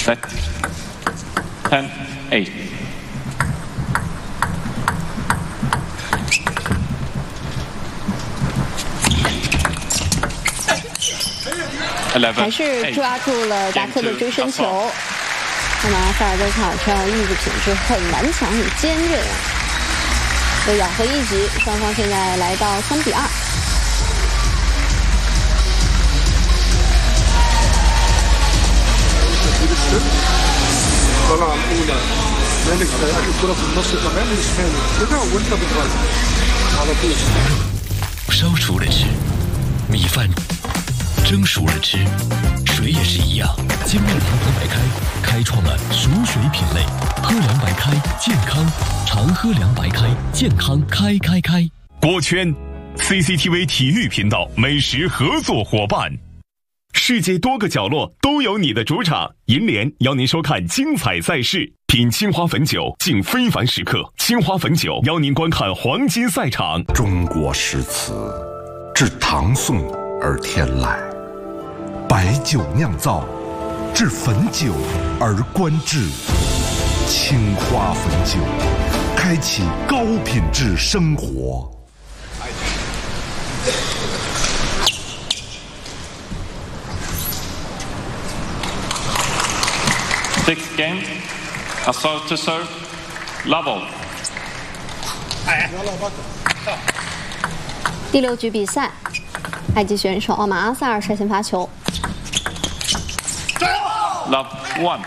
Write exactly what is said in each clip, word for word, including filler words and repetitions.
Set. Ten, eight. Eleven. 还是抓住了达克的追身球。那么塞尔在场上意志品质很顽强，很坚韧啊。被咬合一局，双方现在来到三比二。 طلع الاولى مالك هيأتي الكره في النص تمام الشمالي كده وانت بتغلط على طول 烧熟了吃，米饭蒸熟了吃，水也是一样。金麦郎喝白开开创了熟水品类，喝凉白开健康，常喝凉白开健康开开开。 锅圈 ，C C T V 体育频道美食合作伙伴。 世界多个角落都有你的主场，银联邀您收看精彩赛事，品青花汾酒，敬非凡时刻。青花汾酒邀您观看黄金赛场。 中国诗词，至唐宋而天籁；白酒酿造，至汾酒而观致。青花汾酒，开启高品质生活。 Sixth game, assault to serve, level. 第六局比赛，埃及选手奥马阿萨尔率先发球。 Love one.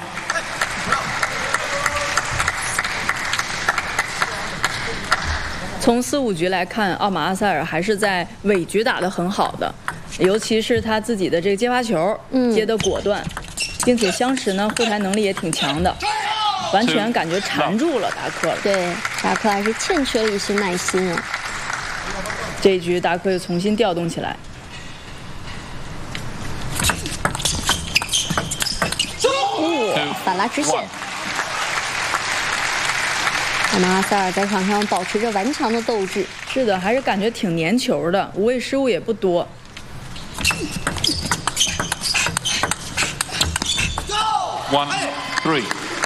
从四五局来看，奥马阿塞尔还是在尾局打得很好的，尤其是他自己的这个接发球，嗯、接得果断。 并且相持呢，后台能力也挺强的，完全感觉缠住了达克了。 对，达克还是欠缺了一些耐心啊。 这一局达克又重新调动起来。 哦，反拉直线。奥马阿塞尔在场上保持着顽强的斗志。 是的，还是感觉挺粘球的，无谓失误也不多。 One, three.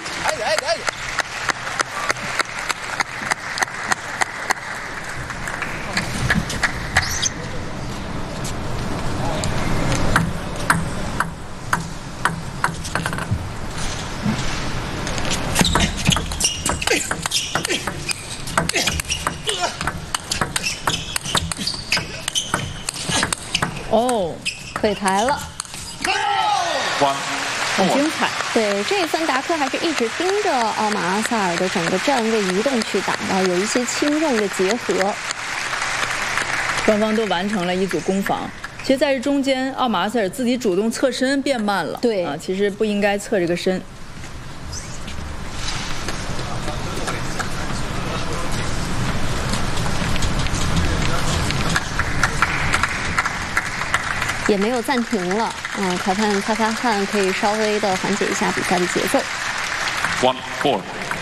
哦，腿抬了。 One. 很精彩。 对，这一分达克还是一直盯着奥马阿萨尔的整个站位移动去打的，有一些轻重的结合。 双方都完成了一组攻防。其实在这中间，奥马阿塞尔自己主动侧身变慢了。 对啊，其实不应该侧这个身。 也没有暂停了，嗯，裁判擦擦汗，可以稍微的缓解一下比赛的节奏。 One four。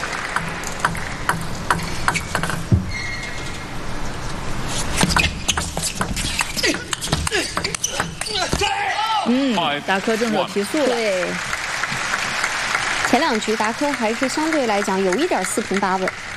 嗯，达科正手提速了。 对，前两局达科还是相对来讲有一点四平八稳。